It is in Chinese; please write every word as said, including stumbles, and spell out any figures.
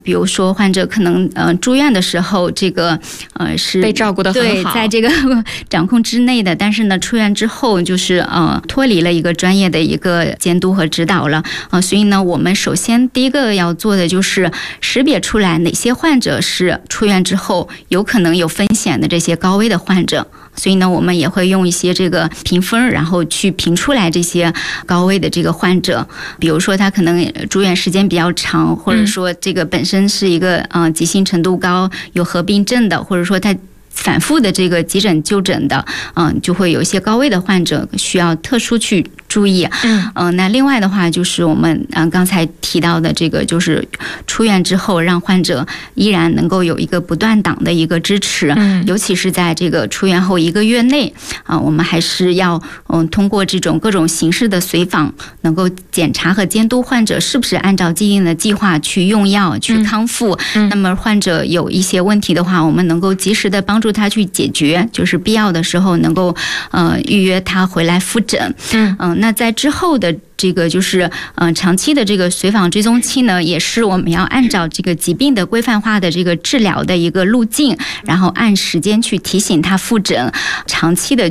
比如说患者可能呃住院的时候，这个呃是被照顾得很好， 对，在这个掌控之内的，但是呢出院之后就是呃脱离了一个专业的一个监督和指导了啊、呃，所以呢我们首先第一个要做的就是识别出来哪些患者是出院之后有可能有风险的这些高危的患者。所以呢我们也会用一些这个评分，然后去评出来这些高危的这个患者，比如说他可能住院时间比较长，或者说这个本身是一个呃急性程度高有合并症的，或者说他反复的这个急诊就诊的，嗯、呃，就会有一些高危的患者需要特殊去注意。嗯、呃，那另外的话就是我们嗯、呃、刚才提到的这个，就是出院之后让患者依然能够有一个不断档的一个支持，嗯，尤其是在这个出院后一个月内啊、呃，我们还是要嗯、呃、通过这种各种形式的随访，能够检查和监督患者是不是按照既定的计划去用药去康复。嗯，那么患者有一些问题的话，我们能够及时的帮助他去解决，就是必要的时候能够呃预约他回来复诊。嗯嗯、呃，那在之后的这个就是呃长期的这个随访追踪期呢，也是我们要按照这个疾病的规范化的这个治疗的一个路径，然后按时间去提醒他复诊，长期的